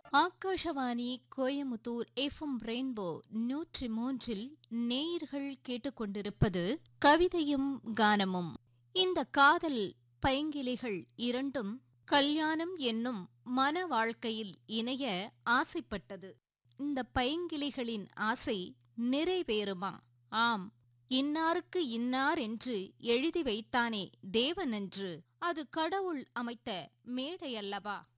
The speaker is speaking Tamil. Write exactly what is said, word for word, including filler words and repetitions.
ஆகாஷவாணி கோயமுத்தூர் எஃப்எம் ரெயின்போ நூற்றி மூன்றில் நேயர்கள் கேட்டுக்கொண்டிருப்பது கவிதையும் கானமும். இந்த காதல் பைங்கிளிகள் இரண்டும் கல்யாணம் என்னும் மன வாழ்க்கையில் இணைய ஆசைப்பட்டது. இந்த பைங்கிளிகளின் ஆசை நிறைவேறுமா? ஆம், இன்னாருக்கு இன்னார் என்று எழுதி வைத்தானே தேவனன்று, அது கடவுள் அமைத்த மேடையல்லவா?